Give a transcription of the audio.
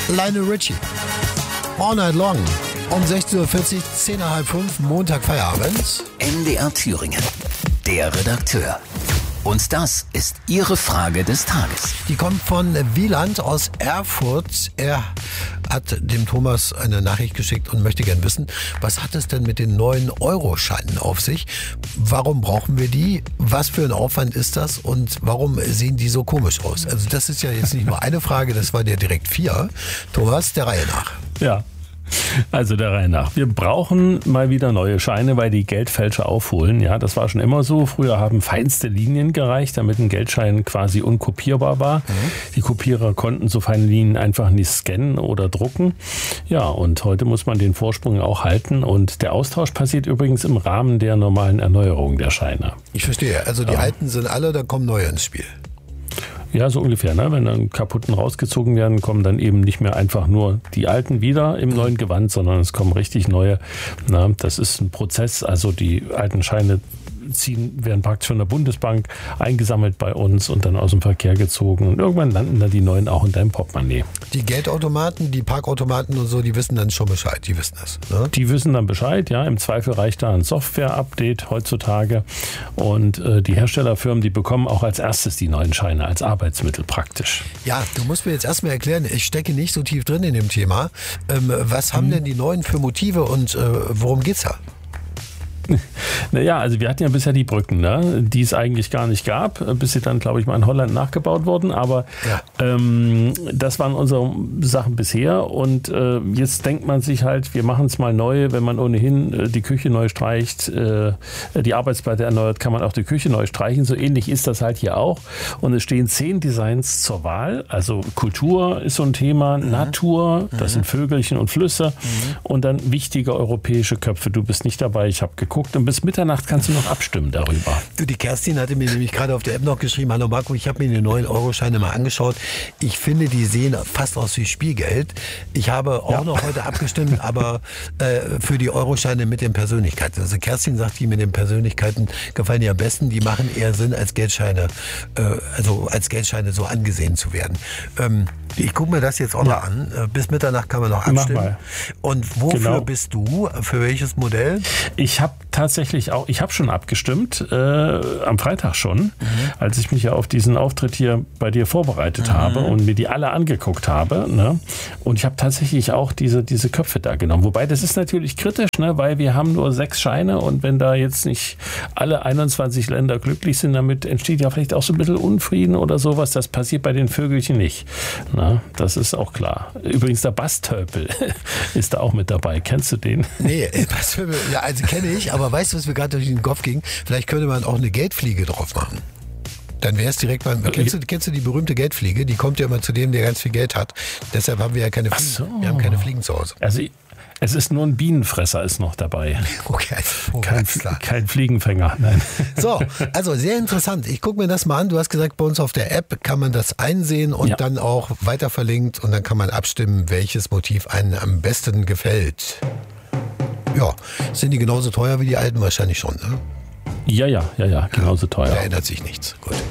Lionel Richie. All Night Long. Um 16.40 Uhr, 10 nach halb 5, Montag Feierabend. NDR Thüringen. Der Redakteur. Und das ist Ihre Frage des Tages. Die kommt von Wieland aus Erfurt. Er hat dem Thomas eine Nachricht geschickt und möchte gern wissen, was hat es denn mit den neuen Euroscheinen auf sich? Warum brauchen wir die? Was für ein Aufwand ist das? Und warum sehen die so komisch aus? Also das ist ja jetzt nicht nur eine Frage, das waren ja direkt 4. Thomas, der Reihe nach. Ja. Also der Reihe nach. Wir brauchen mal wieder neue Scheine, weil die Geldfälscher aufholen. Ja, das war schon immer so. Früher haben feinste Linien gereicht, damit ein Geldschein quasi unkopierbar war. Die Kopierer konnten so feine Linien einfach nicht scannen oder drucken. Ja, und heute muss man den Vorsprung auch halten. Und der Austausch passiert übrigens im Rahmen der normalen Erneuerung der Scheine. Ich verstehe. Also die alten sind alle, da kommen neue ins Spiel. Ja, so ungefähr. Ne? Wenn dann kaputten rausgezogen werden, kommen dann eben nicht mehr einfach nur die alten wieder im neuen Gewand, sondern es kommen richtig neue. Na, das ist ein Prozess. Also die alten Scheine werden praktisch von der Bundesbank eingesammelt bei uns und dann aus dem Verkehr gezogen. Und irgendwann landen dann die neuen auch in deinem Portemonnaie. Die Geldautomaten, die Parkautomaten und so, die wissen dann schon Bescheid. Die wissen das. Ne? Die wissen dann Bescheid, ja. Im Zweifel reicht da ein Software-Update heutzutage. Und die Herstellerfirmen, die bekommen auch als erstes die neuen Scheine als Arbeitsmittel praktisch. Ja, du musst mir jetzt erstmal erklären, ich stecke nicht so tief drin in dem Thema. Was haben denn die neuen für Motive und worum geht's da? Naja, also wir hatten ja bisher die Brücken, ne? Die es eigentlich gar nicht gab, bis sie dann, glaube ich, mal in Holland nachgebaut wurden. Aber das waren unsere Sachen bisher. Und jetzt denkt man sich halt, wir machen es mal neu. Wenn man ohnehin die Küche neu streicht, die Arbeitsplatte erneuert, kann man auch die Küche neu streichen. So ähnlich ist das halt hier auch. Und es stehen 10 Designs zur Wahl. Also Kultur ist so ein Thema, Natur, das sind Vögelchen und Flüsse. Und dann wichtige europäische Köpfe. Du bist nicht dabei, ich habe geguckt. Und bis Mitternacht kannst du noch abstimmen darüber. Du, die Kerstin hatte mir nämlich gerade auf der App noch geschrieben, hallo Marco, ich habe mir die neuen Euroscheine mal angeschaut. Ich finde, die sehen fast aus wie Spielgeld. Ich habe auch noch heute abgestimmt, aber für die Euroscheine mit den Persönlichkeiten. Also Kerstin sagt, die mit den Persönlichkeiten gefallen ihr am besten. Die machen eher Sinn als Geldscheine, also als Geldscheine so angesehen zu werden. Ich gucke mir das jetzt auch noch an. Bis Mitternacht kann man noch abstimmen. Mach mal. Und wofür bist du? Für welches Modell? Ich habe tatsächlich auch, ich habe schon abgestimmt, am Freitag schon, als ich mich ja auf diesen Auftritt hier bei dir vorbereitet habe und mir die alle angeguckt habe. Ne? Und ich habe tatsächlich auch diese Köpfe da genommen. Wobei, das ist natürlich kritisch, ne? Weil wir haben nur 6 Scheine und wenn da jetzt nicht alle 21 Länder glücklich sind, damit entsteht ja vielleicht auch so ein bisschen Unfrieden oder sowas. Das passiert bei den Vögelchen nicht. Na, das ist auch klar. Übrigens, der Bastölpel ist da auch mit dabei. Kennst du den? Nee, Bastölpel, ja, also kenne ich, aber weißt du, was mir gerade durch den Kopf ging? Vielleicht könnte man auch eine Geldfliege drauf machen. Dann wäre es direkt mal. Kennst du die berühmte Geldfliege? Die kommt ja immer zu dem, der ganz viel Geld hat. Deshalb haben wir ja keine Fliegen. So. Wir haben keine Fliegen zu Hause. Also es ist nur ein Bienenfresser ist noch dabei. Okay, kein Fliegenfänger, nein. So, also sehr interessant. Ich gucke mir das mal an. Du hast gesagt, bei uns auf der App kann man das einsehen und dann auch weiter verlinkt und dann kann man abstimmen, welches Motiv einem am besten gefällt. Ja, sind die genauso teuer wie die alten wahrscheinlich schon, ne? Ja, genauso teuer. Da ändert sich nichts. Gut.